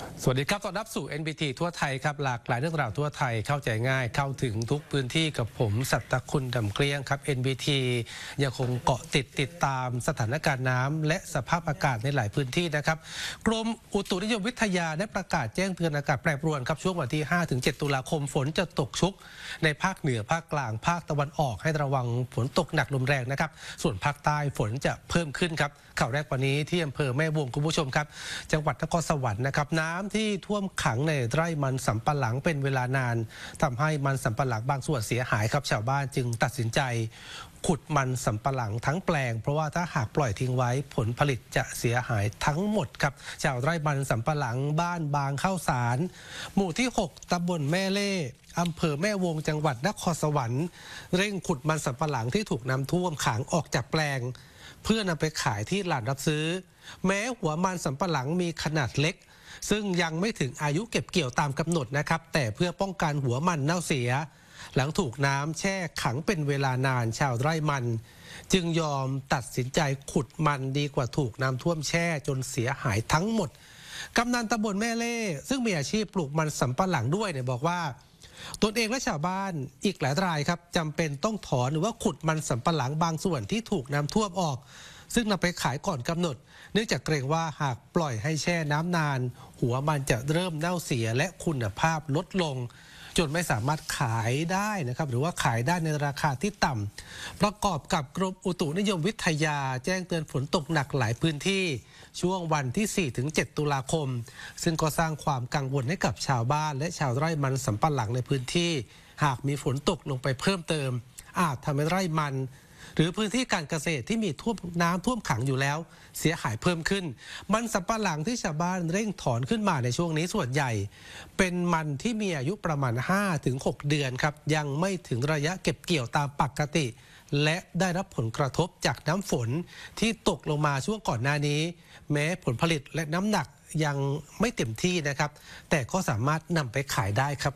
สวัสดีครับต้อนรับสู่ NBT ทั่วไทยครับหลากหลายเรื่องราวทั่วไทยเข้าใจง่ายเข้าถึงทุกพื้นที่กับผมสัตคุณดำเกลี้ยงครับ NBT ยังคงเกาะติดตามสถานการณ์น้ำและสภาพอากาศในหลายพื้นที่นะครับกรมอุตุนิยมวิทยาได้ประกาศแจ้งเตือนอากาศแปรปรวนครับช่วงวันที่ 5-7 ตุลาคมฝนจะตกชุกในภาคเหนือภาคกลางภาคตะวันออกให้ระวังฝนตกหนักลมแรงนะครับส่วนภาคใต้ฝนจะเพิ่มขึ้นครับข่าวแรกวันนี้ที่อำเภอแม่วงคุณผู้ชมครับจังหวัดนครสวรรค์นะครับน้ำที่ท่วมขังในไร่มันสำปะหลังเป็นเวลานานทำให้มันสำปะหลังบางส่วนเสียหายครับชาวบ้านจึงตัดสินใจขุดมันสำปะหลังทั้งแปลงเพราะว่าถ้าหากปล่อยทิ้งไว้ผลผลิตจะเสียหายทั้งหมดครับชาวไร่มันสำปะหลังบ้านบางข้าวสารหมู่ที่ 6ตำบลแม่เล่อำเภอแม่วงจังหวัดนครสวรรค์เร่งขุดมันสำปะหลังที่ถูกน้ำท่วมขังออกจากแปลงเพื่อนำไปขายที่ร้านรับซื้อแม้หัวมันสำปะหลังมีขนาดเล็กซึ่งยังไม่ถึงอายุเก็บเกี่ยวตามกำหนดนะครับแต่เพื่อป้องกันหัวมันเน่าเสียหลังถูกน้ำแช่ขังเป็นเวลานานชาวไร่มันจึงยอมตัดสินใจขุดมันดีกว่าถูกน้ำท่วมแช่จนเสียหายทั้งหมดกำนันตำบลแม่เล่ซึ่งมีอาชีพปลูกมันสำปะหลังด้วยเนี่ยบอกว่าตนเองและชาวบ้านอีกหลายรายครับจำเป็นต้องถอนหรือว่าขุดมันสำปะหลังบางส่วนที่ถูกน้ำท่วมออกซึ่งนำไปขายก่อนกำหนดเนื่องจากเกรงว่าหากปล่อยให้แช่น้ำนานหัวมันจะเริ่มเน่าเสียและคุณภาพลดลงจนไม่สามารถขายได้นะครับหรือว่าขายได้ในราคาที่ต่ำประกอบกับกรมอุตุนิยมวิทยาแจ้งเตือนฝนตกหนักหลายพื้นที่ช่วงวันที่ 4-7 ตุลาคมซึ่งก็สร้างความกังวลให้กับชาวบ้านและชาวไร่มันสำปะหลังในพื้นที่หากมีฝนตกลงไปเพิ่มเติมอาจทำให้ไร่มันหรือพื้นที่การเกษตรที่มีน้ำท่วมขังอยู่แล้วเสียหายเพิ่มขึ้นมันสำปะหลังที่ชาวบ้านเร่งถอนขึ้นมาในช่วงนี้ส่วนใหญ่เป็นมันที่มีอายุประมาณ 5-6 เดือนครับยังไม่ถึงระยะเก็บเกี่ยวตามปกติและได้รับผลกระทบจากน้ำฝนที่ตกลงมาช่วงก่อนหน้านี้แม้ผลผลิตและน้ำหนักยังไม่เต็มที่นะครับแต่ก็สามารถนำไปขายได้ครับ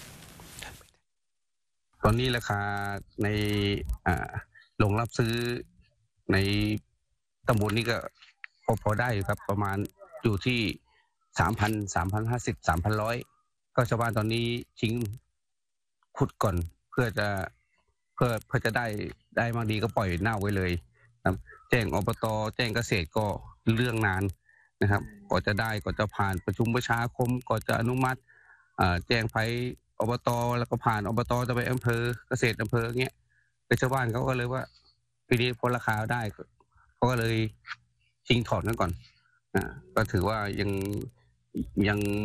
ตอนนี้ราคาในโรงรับซื้อในตำบลนี้ก็พอได้อยู่ครับประมาณอยู่ที่ 3,000 3,050 3,100 ก็ชาวบ้านตอนนี้ทิ้งขุดก่อนเพื่อจะได้มาดีก็ปล่อยเน่าไว้เลยครับแจ้งอบต.แจ้งเกษตรก็เรื่องนานนะครับก่อนจะผ่านประชุมประชาคมก่อนจะอนุมัติแจ้งไปอบต.แล้วก็ผ่านอบต.จะไปอำเภอเกษตรอำเภอเงี้ยชาวบ้านเขาก็เลยว่าปีนี้พอราคาได้เขาก็เลยชิงถอนกันก่อนก็ถือว่ายัง